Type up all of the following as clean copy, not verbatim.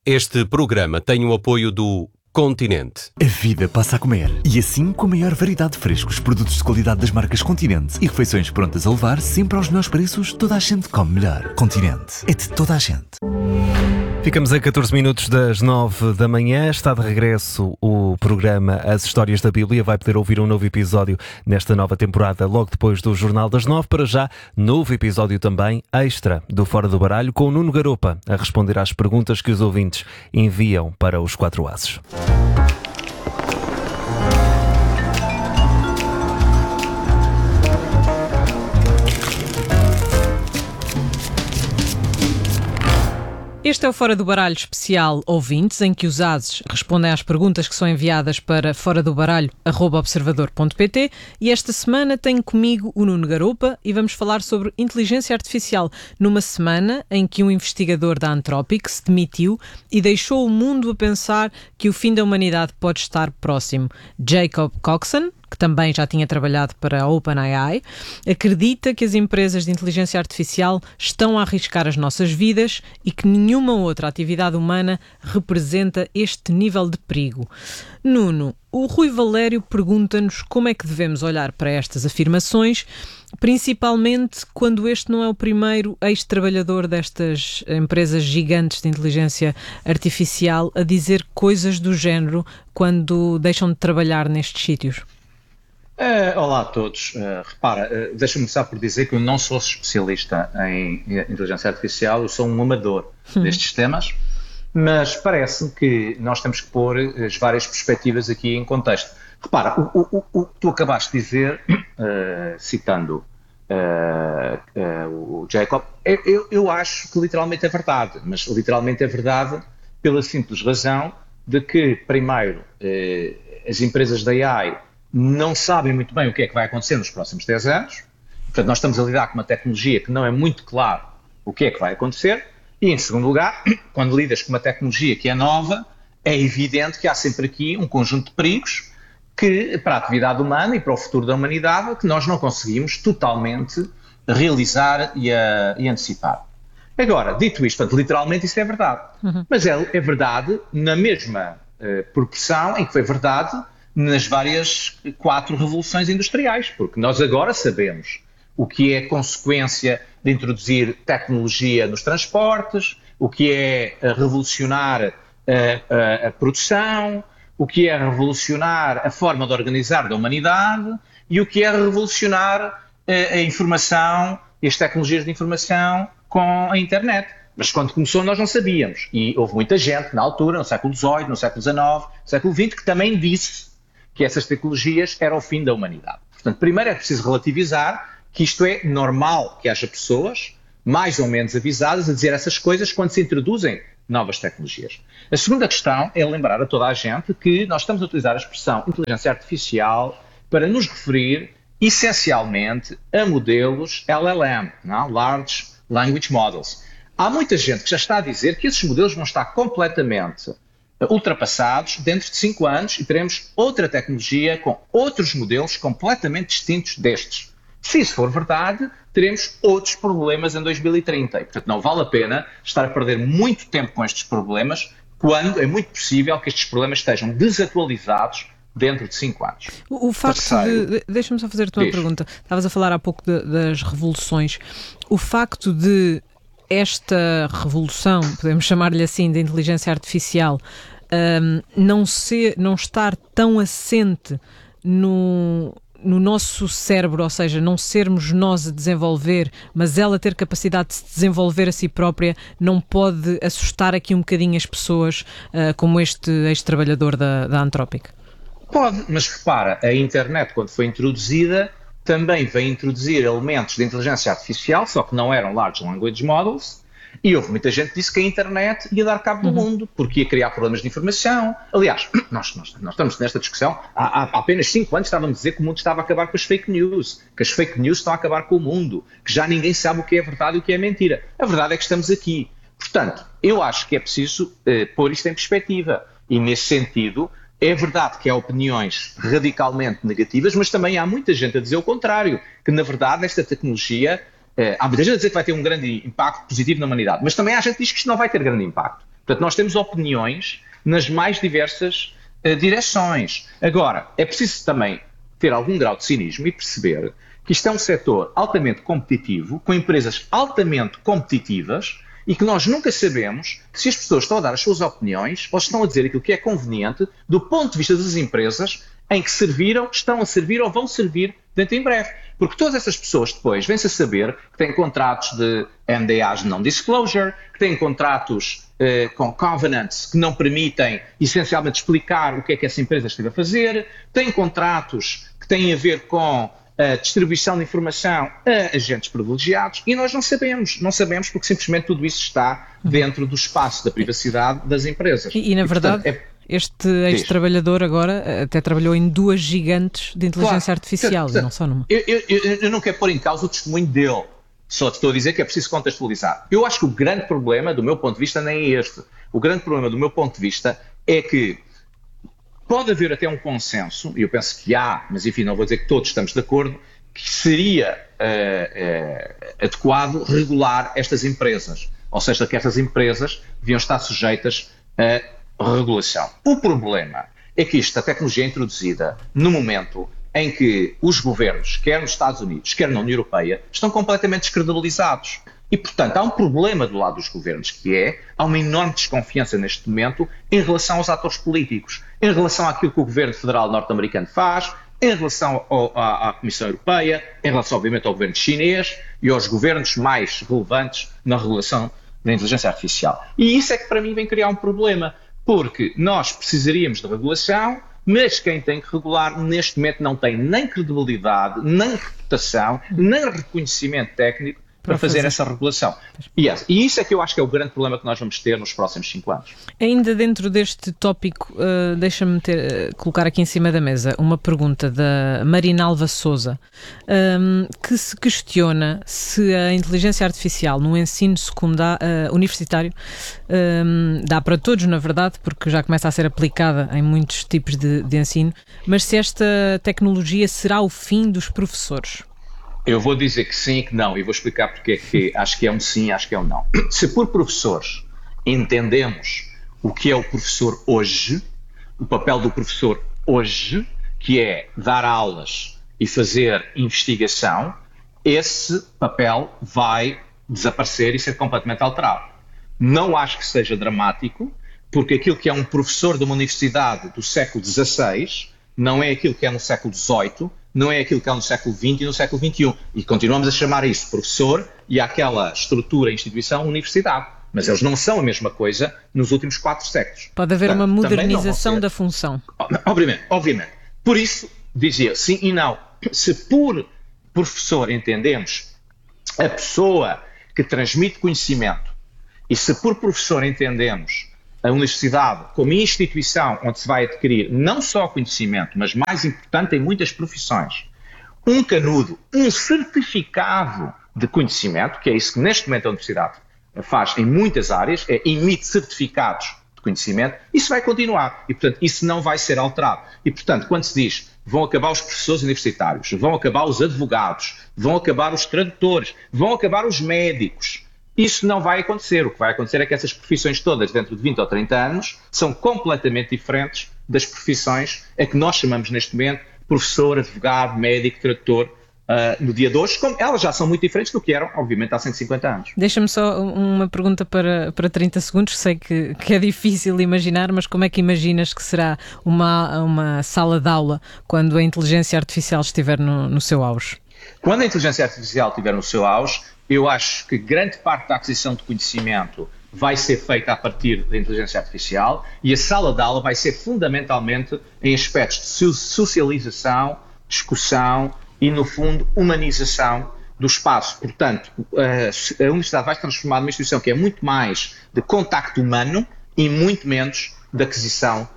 Este programa tem o apoio do Continente. A vida passa a comer. E assim, com a maior variedade de frescos, produtos de qualidade das marcas Continente e refeições prontas a levar, sempre aos melhores preços, toda a gente come melhor. Continente. É de toda a gente. Ficamos a 14 minutos das 9 da manhã. Está de regresso o programa As Histórias da Bíblia. Vai poder ouvir um novo episódio nesta nova temporada, logo depois do Jornal das 9. Para já, novo episódio também extra do Fora do Baralho, com o Nuno Garopa a responder às perguntas que os ouvintes enviam para os 4 Ases. Este é o Fora do Baralho especial ouvintes, em que os ases respondem às perguntas que são enviadas para foradobaralho@observador.pt, e esta semana tenho comigo o Nuno Garopa e vamos falar sobre inteligência artificial, numa semana em que um investigador da Anthropic se demitiu e deixou o mundo a pensar que o fim da humanidade pode estar próximo. Jacob Coxon, que também já tinha trabalhado para a OpenAI, acredita que as empresas de inteligência artificial estão a arriscar as nossas vidas e que nenhuma outra atividade humana representa este nível de perigo. Nuno, o Rui Valério pergunta-nos como é que devemos olhar para estas afirmações, principalmente quando este não é o primeiro ex-trabalhador destas empresas gigantes de inteligência artificial a dizer coisas do género quando deixam de trabalhar nestes sítios. Olá a todos. Repara, deixa-me começar por dizer que eu não sou especialista em inteligência artificial, eu sou um amador destes temas, mas parece-me que nós temos que pôr as várias perspectivas aqui em contexto. Repara, o que tu acabaste de dizer, citando o Jacob, eu acho que literalmente é verdade, mas literalmente é verdade pela simples razão de que, primeiro, as empresas da AI não sabem muito bem o que é que vai acontecer nos próximos 10 anos. Portanto, nós estamos a lidar com uma tecnologia que não é muito claro o que é que vai acontecer. E, em segundo lugar, quando lidas com uma tecnologia que é nova, é evidente que há sempre aqui um conjunto de perigos que, para a atividade humana e para o futuro da humanidade, que nós não conseguimos totalmente realizar e antecipar. Agora, dito isto, portanto, literalmente isso é verdade. Mas é verdade na mesma proporção em que foi verdade nas várias 4 revoluções industriais, porque nós agora sabemos o que é consequência de introduzir tecnologia nos transportes, o que é revolucionar a produção, o que é revolucionar a forma de organizar da humanidade e o que é revolucionar a informação e as tecnologias de informação com a internet. Mas quando começou nós não sabíamos, e houve muita gente na altura, no século XVIII, no século XIX, no século XX, que também disse que essas tecnologias eram o fim da humanidade. Portanto, primeiro é preciso relativizar que isto é normal que haja pessoas mais ou menos avisadas a dizer essas coisas quando se introduzem novas tecnologias. A segunda questão é lembrar a toda a gente que nós estamos a utilizar a expressão inteligência artificial para nos referir essencialmente a modelos LLM, não? Large Language Models. Há muita gente que já está a dizer que esses modelos vão estar completamente ultrapassados dentro de 5 anos e teremos outra tecnologia com outros modelos completamente distintos destes. Se isso for verdade, teremos outros problemas em 2030 e, portanto, não vale a pena estar a perder muito tempo com estes problemas quando é muito possível que estes problemas estejam desatualizados dentro de 5 anos. O facto de... Deixa-me só fazer-te uma pergunta. Estavas a falar há pouco das revoluções. O facto de esta revolução, podemos chamar-lhe assim, da inteligência artificial, não estar tão assente no nosso cérebro, ou seja, não sermos nós a desenvolver, mas ela ter capacidade de se desenvolver a si própria, não pode assustar aqui um bocadinho as pessoas, como este ex-trabalhador da Anthropic? Pode, mas repara, a internet, quando foi introduzida, também veio introduzir elementos de inteligência artificial, só que não eram Large Language Models, e houve muita gente que disse que a internet ia dar cabo do mundo, porque ia criar problemas de informação. Aliás, nós estamos nesta discussão, há apenas 5 anos estávamos a dizer que o mundo estava a acabar com as fake news, que as fake news estão a acabar com o mundo, que já ninguém sabe o que é verdade e o que é mentira. A verdade é que estamos aqui. Portanto, eu acho que é preciso pôr isto em perspectiva, e nesse sentido... É verdade que há opiniões radicalmente negativas, mas também há muita gente a dizer o contrário, que na verdade esta tecnologia, há muita gente a dizer que vai ter um grande impacto positivo na humanidade, mas também há gente que diz que isto não vai ter grande impacto. Portanto, nós temos opiniões nas mais diversas direções. Agora, é preciso também ter algum grau de cinismo e perceber que isto é um setor altamente competitivo, com empresas altamente competitivas, e que nós nunca sabemos se as pessoas estão a dar as suas opiniões ou estão a dizer aquilo que é conveniente do ponto de vista das empresas em que serviram, estão a servir ou vão servir dentro em breve. Porque todas essas pessoas depois vêm-se a saber que têm contratos de NDAs de non-disclosure, que têm contratos com covenants que não permitem essencialmente explicar o que é que essa empresa esteve a fazer, têm contratos que têm a ver com a distribuição de informação a agentes privilegiados, e nós não sabemos porque simplesmente tudo isso está dentro do espaço da privacidade das empresas. E na verdade, portanto, este ex-trabalhador agora até trabalhou em 2 gigantes de inteligência artificial, portanto, e não só numa. Eu não quero pôr em causa o testemunho dele, só estou a dizer que é preciso contextualizar. Eu acho que o grande problema, do meu ponto de vista, nem é este. O grande problema, do meu ponto de vista, é que pode haver até um consenso, e eu penso que há, mas enfim, não vou dizer que todos estamos de acordo, que seria adequado regular estas empresas. Ou seja, que estas empresas deviam estar sujeitas a regulação. O problema é que a tecnologia é introduzida no momento em que os governos, quer nos Estados Unidos, quer na União Europeia, estão completamente descredibilizados. E, portanto, há um problema do lado dos governos, que há uma enorme desconfiança neste momento em relação aos atores políticos, em relação àquilo que o governo federal norte-americano faz, em relação à Comissão Europeia, em relação, obviamente, ao governo chinês e aos governos mais relevantes na regulação da inteligência artificial. E isso é que, para mim, vem criar um problema, porque nós precisaríamos de regulação, mas quem tem que regular, neste momento, não tem nem credibilidade, nem reputação, nem reconhecimento técnico para fazer essa regulação. E isso é que eu acho que é o grande problema que nós vamos ter nos próximos 5 anos. Ainda dentro deste tópico, deixa-me colocar aqui em cima da mesa uma pergunta da Marinalva Souza, que se questiona se a inteligência artificial no ensino universitário dá para todos, na verdade, porque já começa a ser aplicada em muitos tipos de ensino, mas se esta tecnologia será o fim dos professores. Eu vou dizer que sim e que não, e vou explicar porque é que acho que é um sim e acho que é um não. Se por professores entendemos o que é o professor hoje, o papel do professor hoje, que é dar aulas e fazer investigação, esse papel vai desaparecer e ser completamente alterado. Não acho que seja dramático, porque aquilo que é um professor de uma universidade do século XVI não é aquilo que é no século XVIII, não é aquilo que é no século XX e no século XXI. E continuamos a chamar isso professor e àquela estrutura, instituição, universidade. Mas eles não são a mesma coisa nos últimos 4 séculos. Pode haver uma modernização da função. Obviamente. Por isso, dizia sim e não. Se por professor entendemos a pessoa que transmite conhecimento, e se por professor entendemos a universidade como instituição onde se vai adquirir não só conhecimento, mas mais importante em muitas profissões, um canudo, um certificado de conhecimento, que é isso que neste momento a universidade faz em muitas áreas, emite certificados de conhecimento, isso vai continuar e, portanto, isso não vai ser alterado. E, portanto, quando se diz vão acabar os professores universitários, vão acabar os advogados, vão acabar os tradutores, vão acabar os médicos, isso não vai acontecer. O que vai acontecer é que essas profissões todas, dentro de 20 ou 30 anos, são completamente diferentes das profissões a que nós chamamos neste momento professor, advogado, médico, tradutor, no dia de hoje, como elas já são muito diferentes do que eram, obviamente, há 150 anos. Deixa-me só uma pergunta para 30 segundos. Sei que é difícil imaginar, mas como é que imaginas que será uma sala de aula quando a inteligência artificial estiver no seu auge? Quando a inteligência artificial estiver no seu auge, eu acho que grande parte da aquisição de conhecimento vai ser feita a partir da inteligência artificial e a sala de aula vai ser fundamentalmente em aspectos de socialização, discussão e, no fundo, humanização do espaço. Portanto, a universidade vai se transformar numa instituição que é muito mais de contacto humano e muito menos de aquisição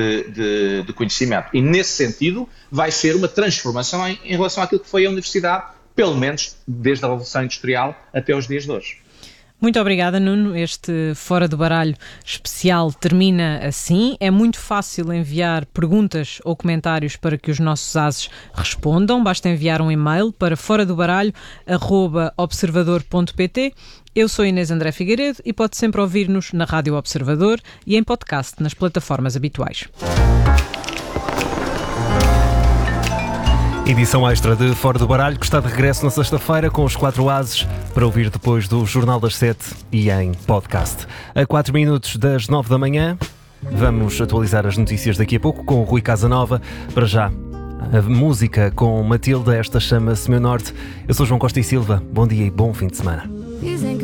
de conhecimento. E, nesse sentido, vai ser uma transformação em relação àquilo que foi a universidade, pelo menos desde a Revolução Industrial até os dias de hoje. Muito obrigada, Nuno. Este Fora do Baralho especial termina assim. É muito fácil enviar perguntas ou comentários para que os nossos ases respondam. Basta enviar um e-mail para foradobaralho@observador.pt. Eu sou Inês André Figueiredo e pode sempre ouvir-nos na Rádio Observador e em podcast nas plataformas habituais. Edição extra de Fora do Baralho, que está de regresso na sexta-feira com os 4 ases para ouvir depois do Jornal das 7 e em podcast. A 4 minutos das 9 da manhã, vamos atualizar as notícias daqui a pouco com o Rui Casanova. Para já, a música com Matilda, esta chama-se Meu Norte. Eu sou João Costa e Silva, bom dia e bom fim de semana.